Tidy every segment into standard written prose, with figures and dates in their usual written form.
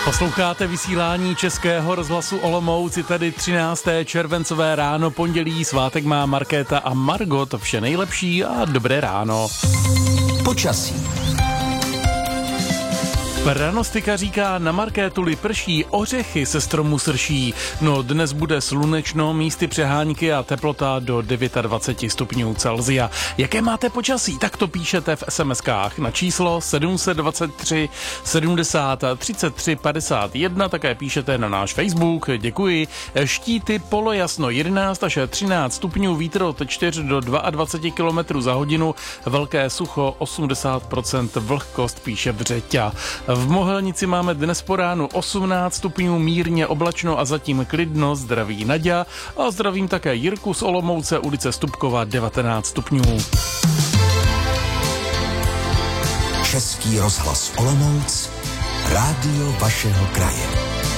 Posloucháte vysílání Českého rozhlasu Olomouc, je tady 13. červencové ráno, pondělí, svátek má Markéta a Margot, vše nejlepší a dobré ráno. Počasí. Pranostika říká, na Markétuli prší, ořechy se stromu srší. No dnes bude slunečno, místy přehánky a teplota do 29 stupňů Celsia. Jaké máte počasí? Tak to píšete v SMS-kách na číslo 723 70 33 51, také píšete na náš Facebook, děkuji. Štíty polojasno 11 až 13 stupňů, vítr od 4 do 22 km za hodinu, velké sucho 80%, vlhkost, píše Břeťa. V Mohelnici máme dnes po ránu 18 stupňů, mírně oblačno a zatím klidno, zdraví Naďa a zdravím také Jirku z Olomouce, ulice Stupkova 19 stupňů. Český rozhlas Olomouc, rádio vašeho kraje.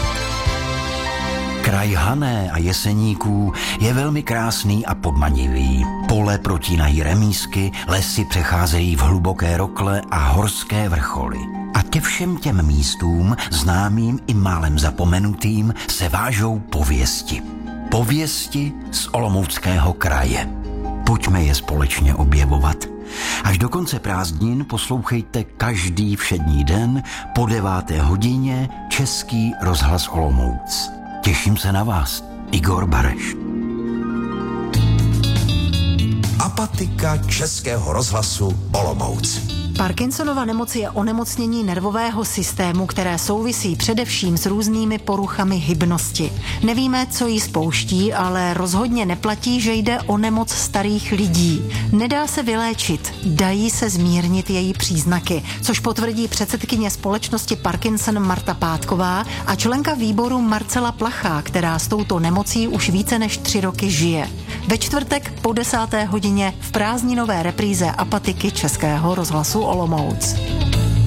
Kraj Hané a Jeseníků je velmi krásný a podmanivý. Pole protínají remísky, lesy přecházejí v hluboké rokle a horské vrcholy. A ke všem těm místům, známým i málem zapomenutým, se vážou pověsti. Pověsti z Olomouckého kraje. Pojďme je společně objevovat. Až do konce prázdnin poslouchejte každý všední den po 9. hodině Český rozhlas Olomouc. Těším se na vás, Igor Bareš. Apatika Českého rozhlasu Olomouc. Parkinsonova nemoc je onemocnění nervového systému, které souvisí především s různými poruchami hybnosti. Nevíme, co ji spouští, ale rozhodně neplatí, že jde o nemoc starých lidí. Nedá se vyléčit, dají se zmírnit její příznaky, což potvrdí předsedkyně společnosti Parkinson Marta Pátková a členka výboru Marcela Plachá, která s touto nemocí už více než 3 roky žije. Ve čtvrtek po 10. hodině v prázdninové repríze Apatiky Českého rozhlasu Olomouc.